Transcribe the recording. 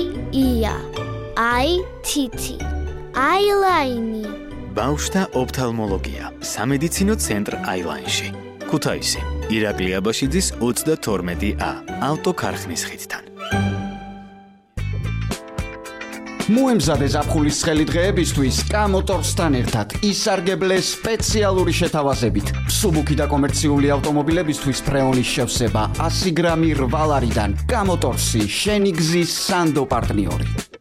ია, თითი, აილაინი. ბავშვთა ოფთალმოლოგია, სამედიცინო ცენტრ აილაინში. ქუთაისი, ირაკლი აბაშიძის 32A, ავტოქარხნის ხიდთან. მოემზადე ზაფხულის ცხელი დღეებისთვის კამოტორსთან ერთად ისარგებლე სპეციალური შეთავაზებით. მსუბუქი და კომერციული ავტომობილებისთვის ფრეონის შევსება 100 გრამი 8 ლარიდან. კამოტორსი, შენი გზის სანდო პარტნიორი.